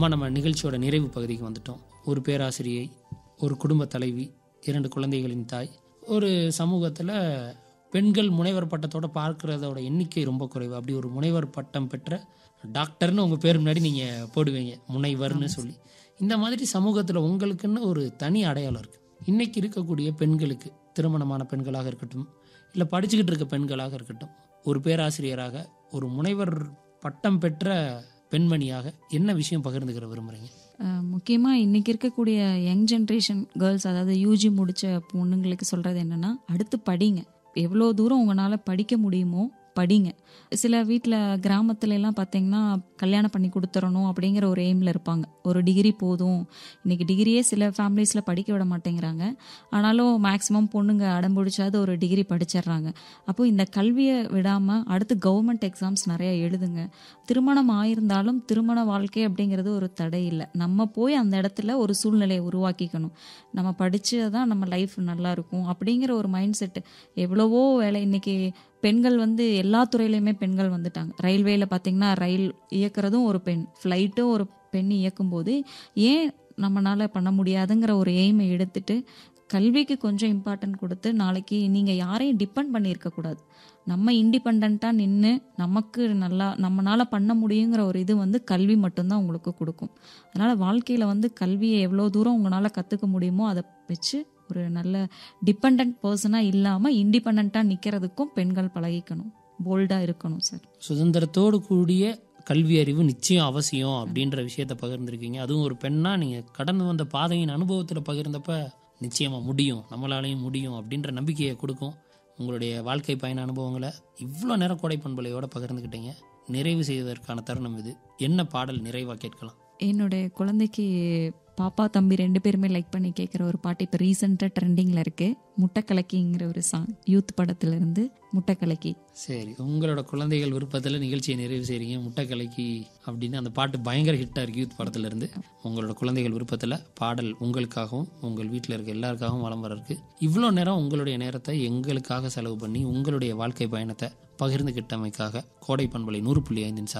அம்மா, நம்ம நிகழ்ச்சியோட நிறைவு பகுதிக்கு வந்துட்டோம். ஒரு பேராசிரியை, ஒரு குடும்ப தலைவி, 2 குழந்தைகளின் தாய். ஒரு சமூகத்தில் பெண்கள் முனைவர் பட்டத்தோட பார்க்குறதோட எண்ணிக்கை ரொம்ப குறைவு. அப்படி ஒரு முனைவர் பட்டம் பெற்ற டாக்டர்னு உங்கள் பேர் முன்னாடி நீங்கள் போடுவீங்க, முனைவர்னு சொல்லி. இந்த மாதிரி சமூகத்தில் உங்களுக்குன்னு ஒரு தனி அடையாளம் இருக்குது. இன்றைக்கி இருக்கக்கூடிய பெண்களுக்கு, திருமணமான பெண்களாக இருக்கட்டும், இல்லை படிச்சுக்கிட்டு இருக்க பெண்களாக இருக்கட்டும், ஒரு பேராசிரியராக, ஒரு முனைவர் பட்டம் பெற்ற பெண்மணியாக என்ன விஷயம் பகிர்ந்துக்கிற விரும்புகிறீங்க? முக்கியமாக இன்றைக்கி இருக்கக்கூடிய யங் ஜென்ரேஷன் கேர்ள்ஸ், அதாவது யூஜி முடித்த பொண்ணுங்களுக்கு சொல்கிறது என்னென்னா, அடுத்து படிங்க. எவ்வளோ தூரம் உங்களால் படிக்க முடியுமோ படிங்க. சில வீட்டில் கிராமத்துல எல்லாம் பார்த்தீங்கன்னா கல்யாணம் பண்ணி கொடுத்துடணும் அப்படிங்கிற ஒரு எய்மில் இருப்பாங்க. ஒரு டிகிரி போதும். இன்றைக்கி டிகிரியே சில ஃபேமிலிஸில் படிக்க விட மாட்டேங்கிறாங்க. ஆனாலும் மேக்ஸிமம் பொண்ணுங்க அடம்பிடிச்சாது ஒரு டிகிரி படிச்சிடுறாங்க. அப்போது இந்த கல்வியை விடாமல் அடுத்து கவர்மெண்ட் எக்ஸாம்ஸ் நிறையா எழுதுங்க. திருமணம் ஆயிருந்தாலும் திருமண வாழ்க்கை அப்படிங்கிறது ஒரு தடை இல்லை. நம்ம போய் அந்த இடத்துல ஒரு சூழ்நிலையை உருவாக்கிக்கணும். நம்ம படித்து தான் நம்ம லைஃப் நல்லா இருக்கும் அப்படிங்கிற ஒரு மைண்ட் செட்டு. எவ்வளவோ வேலை இன்றைக்கி பெண்கள் எல்லா துறையிலையுமே பெண்கள் வந்துட்டாங்க. ரயில்வேல பார்த்தீங்கன்னா ரயில் இயக்குறதும் ஒரு பெண், ஃப்ளைட்டும் ஒரு பெண் இயக்கும்போது ஏன் நம்மளால பண்ண முடியாதுங்கிற ஒரு எய்மை எடுத்துட்டு கல்விக்கு கொஞ்சம் இம்பார்ட்டன்ட் கொடுத்து, நாளைக்கு நீங்கள் யாரையும் டிபெண்ட் பண்ணியிருக்கக்கூடாது. நம்ம இண்டிபெண்ட்டாக நின்று நமக்கு நல்லா நம்மளால் பண்ண முடியுங்கிற ஒரு இது கல்வி மட்டும்தான் உங்களுக்கு கொடுக்கும். அதனால் வாழ்க்கையில் கல்வியை எவ்வளோ தூரம் உங்களால் கற்றுக்க முடியுமோ அதை வச்சு ஒரு நல்ல டிபெண்ட் பர்சனாக இல்லாமல் இண்டிபெண்ட்டாக நிற்கிறதுக்கும் பெண்கள் பழகிக்கணும், போல்டாக இருக்கணும் சார். சுதந்திரத்தோடு கூடிய கல்வி அறிவு நிச்சயம் அவசியம் அப்படின்ற விஷயத்தை பகிர்ந்துருக்கீங்க. அதுவும் ஒரு பெண்ணாக நீங்கள் கடந்து வந்த பாதையின் அனுபவத்தில் பகிர்ந்தப்ப நிச்சயமாக முடியும், நம்மளாலையும் முடியும் அப்படின்ற நம்பிக்கையை கொடுக்கும். உங்களுடைய வாழ்க்கை பயண அனுபவங்களை இவ்வளோ நேரம் கோடை பண்பலையோடு பகிர்ந்துக்கிட்டீங்க. நிறைவு செய்வதற்கான தருணம் இது. என்ன பாடல் நிறைவாக கேட்கலாம்? என்னுடைய குழந்தைக்கு பாப்பா தம்பி 2 பேருமே லைக் பண்ணி கேட்குற ஒரு பாட்டு இப்போ ரீசெண்டாக ட்ரெண்டிங்கில் இருக்குது. முட்டைக்கலக்கிங்கிற ஒரு சாங், யூத் படத்துலேருந்து முட்டைக்கலக்கி. சரி, உங்களோட குழந்தைகள் விருப்பத்தில் நிகழ்ச்சியை நிறைவு செய்கிறீங்க. முட்டைக்கலக்கி அப்படின்னு அந்த பாட்டு பயங்கர ஹிட்டாக இருக்குது யூத் படத்துலேருந்து. உங்களோட குழந்தைகள் விருப்பத்தில் பாடல் உங்களுக்காகவும் உங்கள் வீட்டில் இருக்க எல்லாருக்காகவும் வலம் வர இருக்கு. இவ்வளோ நேரம் உங்களுடைய நேரத்தை எங்களுக்காக செலவு பண்ணி உங்களுடைய வாழ்க்கை பயணத்தை பகிர்ந்துகிட்டமைக்காக கோடை பண்பலை 100.5